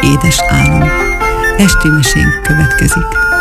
édes álom. Esti mesénk következik.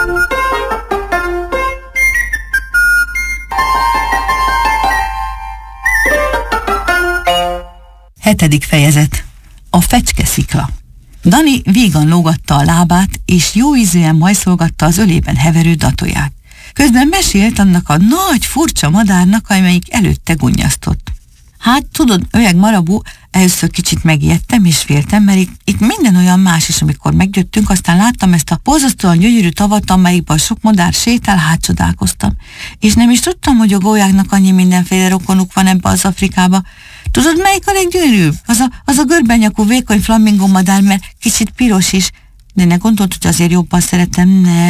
Hetedik fejezet. A fecskeszikla. Dani vígan lógatta a lábát, és jóízűen majszolgatta az ölében heverő datóját. Közben mesélt annak a nagy, furcsa madárnak, amelyik előtte gunnyasztott. Hát tudod, öreg marabú, először kicsit megijedtem és féltem, mert itt minden olyan más is, amikor megjöttünk, aztán láttam ezt a borzasztóan gyönyörű tavat, amelyikben sok madár sétál, csodálkoztam. És nem is tudtam, hogy a gólyáknak annyi mindenféle rokonuk van ebbe az Afrikába. Tudod, melyik a leggyönyörűbb? Az a görbenyakú, vékony flamingó madár, mert kicsit piros is. De ne gondolt, hogy azért jobban szeretem.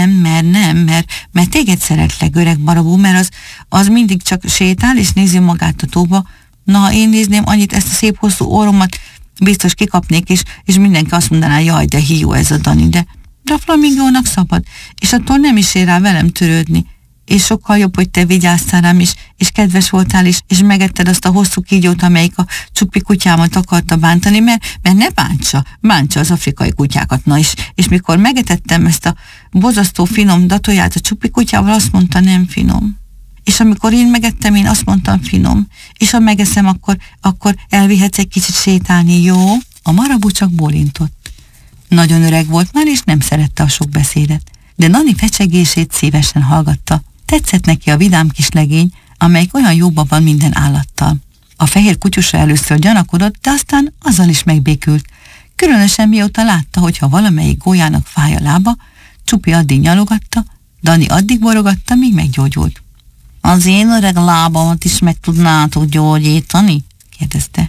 Mert téged szeretlek, öreg marabú, mert az mindig csak sétál és nézi magát a tóba. Na, ha én nézném annyit ezt a szép hosszú orromat, biztos kikapnék, és mindenki azt mondaná, jaj, de hiú ez a Dani, de a flamingónak szabad, és attól nem is ér rá velem törődni. És sokkal jobb, hogy te vigyáztál rám is, és kedves voltál is, és megetted azt a hosszú kígyót, amelyik a csupi kutyámat akarta bántani, mert ne bántsa az afrikai kutyákat. Na és mikor megetettem ezt a borzasztó finom datóját a csupi kutyával, azt mondta, nem finom. És amikor én megettem, én azt mondtam, finom. És ha megeszem, akkor elvihetsz egy kicsit sétálni, jó? A marabú csak bólintott. Nagyon öreg volt már, és nem szerette a sok beszédet. De Dani fecsegését szívesen hallgatta. Tetszett neki a vidám kis legény, amelyik olyan jóban van minden állattal. A fehér kutyusra először gyanakodott, de aztán azzal is megbékült. Különösen mióta látta, hogy ha valamelyik gólyának fáj a lába, Csupi addig nyalogatta, Dani addig borogatta, míg meggyógyult. Az én öreg lábamat is meg tudnátok gyógyítani? Kérdezte.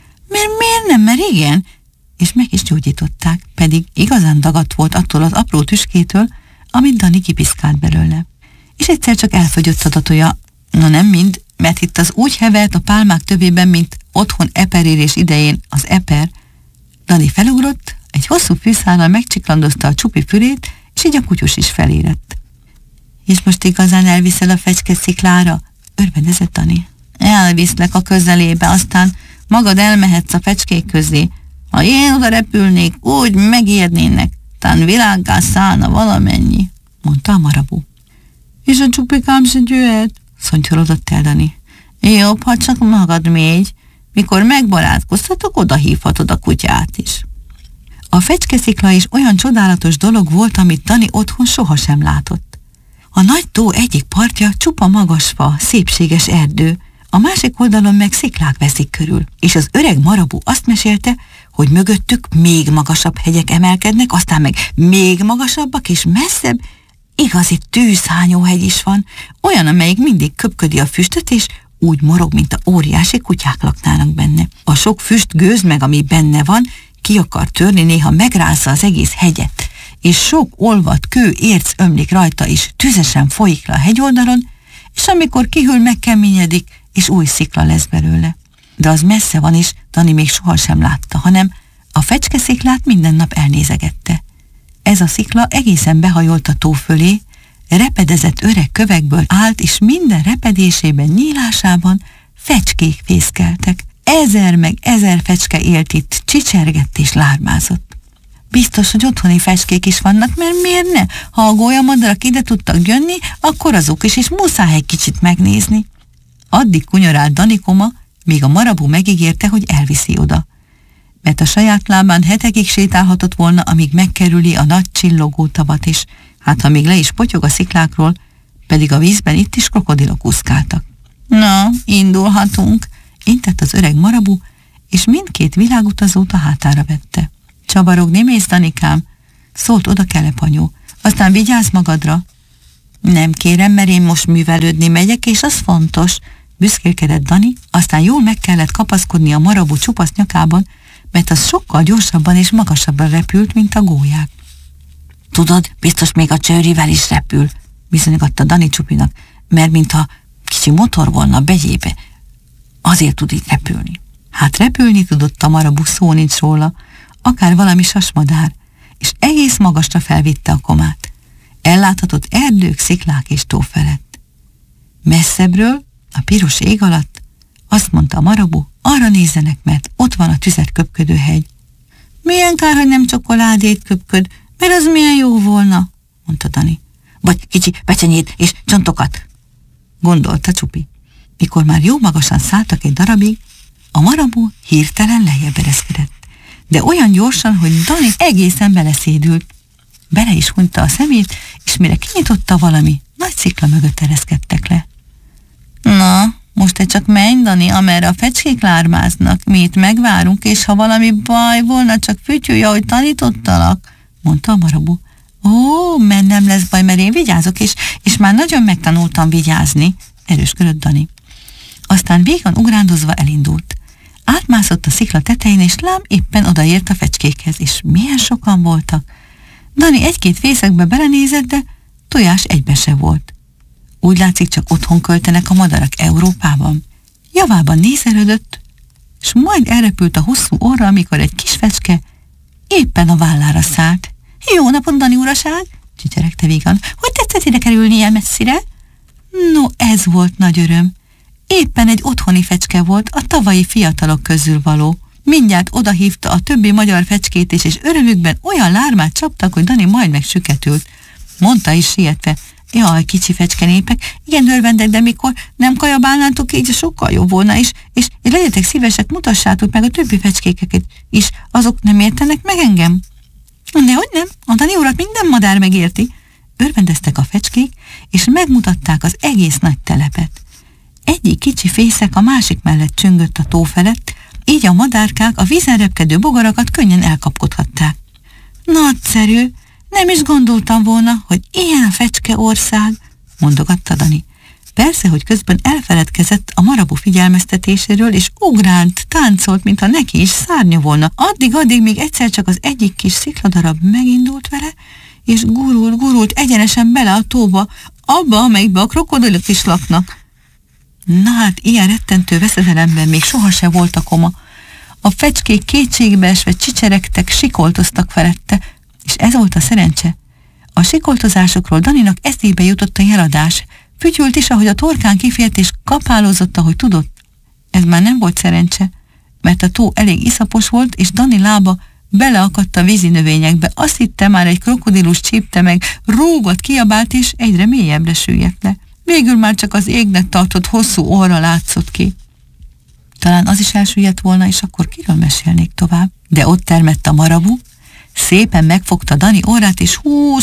Miért nem? Mert igen. És meg is gyógyították, pedig igazán dagadt volt attól az apró tüskétől, amit Dani kipiszkált belőle. És egyszer csak elfogyott a datója. Na nem mind, mert itt az úgy hevert a pálmák tövében, mint otthon eperérés idején az eper. Dani felugrott, egy hosszú fűszállal megcsiklandozta a Csupi fülét, és így a kutyus is felérett. És most igazán elviszel a fecskesziklára? Örvendezett Dani. Elviszlek a közelébe, aztán magad elmehetsz a fecskék közé. Ha én oda repülnék, úgy megijednének, tán világgá szállna valamennyi, mondta a marabú. És a Csupikám se jöhet? Szontyolodott el Dani. Jobb, ha csak magad mégy. Mikor megbarátkoztatok, oda hívhatod a kutyát is. A fecskeszikla is olyan csodálatos dolog volt, amit Dani otthon sohasem látott. A nagy tó egyik partja csupa magas fa, szépséges erdő, a másik oldalon meg sziklák veszik körül, és az öreg marabú azt mesélte, hogy mögöttük még magasabb hegyek emelkednek, aztán meg még magasabbak és messzebb, igazi tűzhányóhegy is van, olyan, amelyik mindig köpködi a füstöt, és úgy morog, mint a óriási kutyák laknának benne. A sok füstgőz meg, ami benne van, ki akar törni, néha megrázza az egész hegyet, és sok olvadt kő érc ömlik rajta, és tüzesen folyik le a hegyoldalon, és amikor kihűl, megkeményedik, és új szikla lesz belőle. De az messze van, és Dani még sohasem látta, hanem a fecskesziklát minden nap elnézegette. Ez a szikla egészen behajolt a tó fölé, repedezett öreg kövekből állt, és minden repedésében, nyílásában fecskék fészkeltek. 1000 meg 1000 fecske élt itt, csicsergett és lármázott. Biztos, hogy otthoni fecskék is vannak, mert miért ne? Ha a gólyamadarak ide tudtak jönni, akkor azok is, és muszáj egy kicsit megnézni. Addig kunyorált Danikoma, míg a marabú megígérte, hogy elviszi oda. Mert a saját lábán hetekig sétálhatott volna, amíg megkerüli a nagy csillogó tavat is. Hát ha még le is potyog a sziklákról, pedig a vízben itt is krokodilok úszkáltak. Na, indulhatunk, intett az öreg marabú, és mindkét világutazót a hátára vette. Csavarogni mész, Danikám? Szólt oda Kelepanyó. Aztán vigyázz magadra. Nem kérem, mert én most művelődni megyek, és az fontos, büszkélkedett Dani, aztán jól meg kellett kapaszkodni a marabú csupasz nyakában, mert az sokkal gyorsabban és magasabban repült, mint a gólyák. Tudod, biztos még a csőrivel is repül, bizonygatta Dani Csupinak, mert mintha kicsi motor volna a begyébe. Azért tud így repülni. Hát repülni tudott a marabú, szó nincs róla, akár valami sasmadár, és egész magasra felvitte a komát. Elláthatott erdők, sziklák és tó felett. Messzebbről, a piros ég alatt, azt mondta a marabú, arra nézzenek, mert ott van a tüzet köpködő hegy. Milyen kár, hogy nem csokoládét köpköd, mert az milyen jó volna, mondta Dani. Vagy kicsi pecsenyét és csontokat, gondolta Csupi. Mikor már jó magasan szálltak egy darabig, a marabú hirtelen lejjebb ereszkedett, de olyan gyorsan, hogy Dani egészen beleszédült. Bele is hunyta a szemét, és mire kinyitotta, valami nagy szikla mögött ereszkedtek le. Na, most te csak menj, Dani, amerre a fecskék lármáznak, mi itt megvárunk, és ha valami baj volna, csak fütyülj, ahogy tanítottalak, mondta a marabú. Ó, mert nem lesz baj, mert én vigyázok, és már nagyon megtanultam vigyázni, erősködött Dani. Aztán vígan ugrándozva elindult. Átmászott a szikla tetején, és lám éppen odaért a fecskékhez, és milyen sokan voltak. Dani egy-két fészekbe belenézett, de tojás egybe se volt. Úgy látszik, csak otthon költenek a madarak Európában. Javában nézelődött, és majd elrepült a hosszú orra, amikor egy kis fecske éppen a vállára szállt. Jó napot, Dani uraság! Csicseregte vígan. Hogy tetszett ide kerülni ilyen messzire? No, ez volt nagy öröm. Éppen egy otthoni fecske volt, a tavalyi fiatalok közül való. Mindjárt odahívta a többi magyar fecskét is, és örömükben olyan lármát csaptak, hogy Dani majd megsüketült. Mondta is sietve. Jaj, kicsi fecskenépek, igen örvendek, de mikor nem kajabálnátok így, sokkal jobb volna is, és legyetek szívesek, mutassátok meg a többi fecskéket is, azok nem értenek meg engem? Dehogy nem, a Dani urat minden madár megérti. Örvendeztek a fecskék, és megmutatták az egész nagy telepet. Egyik kicsi fészek a másik mellett csüngött a tó felett, így a madárkák a vízen repkedő bogarakat könnyen elkapkodhatták. Nagyszerű, nem is gondoltam volna, hogy ilyen a fecske ország, mondogatta Dani. Persze, hogy közben elfeledkezett a marabú figyelmeztetéséről, és ugrált, táncolt, mintha neki is szárnya volna. Addig, míg egyszer csak az egyik kis szikladarab megindult vele, és gurult egyenesen bele a tóba, abba, amelyikbe a krokodilok is laknak. Na hát, ilyen rettentő veszedelemben még sohasem volt a koma. A fecskék kétségbeesve csicseregtek, sikoltoztak felette, és ez volt a szerencse. A sikoltozásokról Daninak eszébe jutott a jeladás. Fütyült is, ahogy a torkán kifért, és kapálózott, ahogy tudott. Ez már nem volt szerencse, mert a tó elég iszapos volt, és Dani lába beleakadt a vízi növényekbe. Azt hitte, már egy krokodilus csípte meg, rúgott, kiabált, és egyre mélyebbre süllyedt le. Végül már csak az égnek tartott hosszú orra látszott ki. Talán az is elsüllyedt volna, és akkor kiről mesélnék tovább. De ott termett a marabú, szépen megfogta Dani orrát, és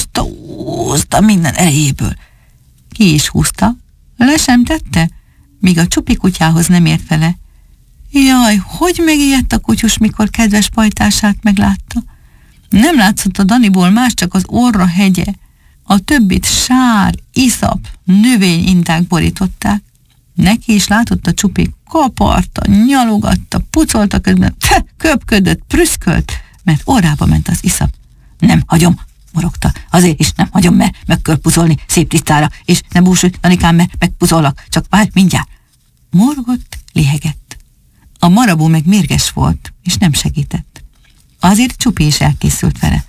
húzta minden erejéből. Ki is húzta, le sem tette, míg a Csupi kutyához nem ért vele. Jaj, hogy megijedt a kutyus, mikor kedves pajtását meglátta. Nem látszott a Daniból más, csak az orra hegye. A többit sár, iszap, növényinták borították. Neki is látott a Csupi, kaparta, nyalogatta, pucolta közben, köpködött, prüszkölt, mert orrába ment az iszap. Nem hagyom, morogta. Azért is nem hagyom, mert meg kell pucolni szép tisztára, és ne búsulj, Danikám, mert megpucollak, csak várj, mindjárt. Morgott, léhegett. A marabú meg mérges volt, és nem segített. Azért Csupi is elkészült vele.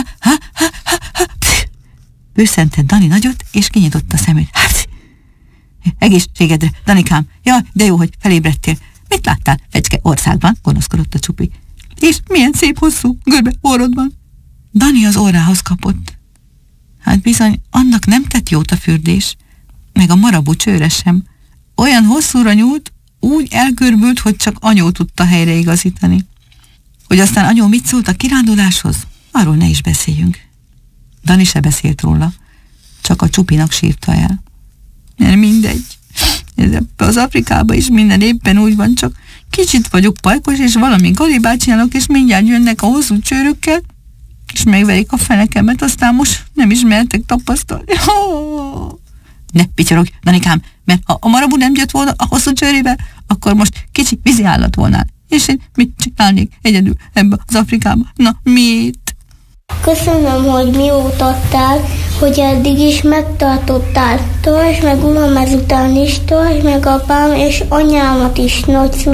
Őszentett Dani nagyot, és kinyitotta a szemét. Egészségedre, Danikám, jaj, de jó, hogy felébredtél. Mit láttál fecske országban? Gonoszkodott a Csupi. És milyen szép hosszú görbe orrodban. Dani az orrához kapott. Hát bizony, annak nem tett jót a fürdés, meg a marabú csőre sem. Olyan hosszúra nyúlt, úgy elgörbült, hogy csak anyó tudta helyreigazítani. Hogy aztán anyó mit szólt a kiránduláshoz, arról ne is beszéljünk. Dani se beszélt róla, csak a Csupinak sírta el. Mert mindegy, az Afrikában is minden éppen úgy van, csak kicsit vagyok pajkos, és valami galibát csinálok, és mindjárt jönnek a hosszú csőrökkel, és megverik a fenekemet, aztán most nem is mertek tapasztalni. Ne picsorogj, Danikám, mert ha a marabú nem jött volna a hosszú csőrével, akkor most kicsi vízi állat volnál. És én mit csinálnék egyedül ebbe az Afrikába? Na, mit? Köszönöm, hogy mióta adtál, hogy eddig is megtartottál. Tartsd meg, uram, ezután is, tartsd meg apám és anyámat is, nagyszülőm.